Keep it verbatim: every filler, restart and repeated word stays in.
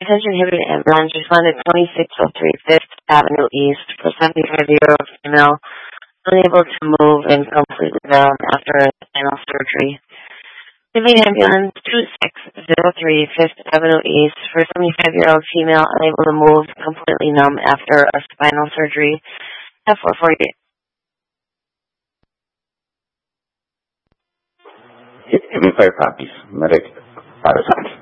attention Hibbing ambulance responded twenty-six oh three Fifth Avenue East for seventy-five-year-old female unable to move and completely numb after a spinal surgery. Hibbing ambulance two six oh three Fifth Avenue East for seventy-five-year-old female unable to move, completely numb after a spinal surgery. F four forty-eight. Give me five copies. Medic, out of time.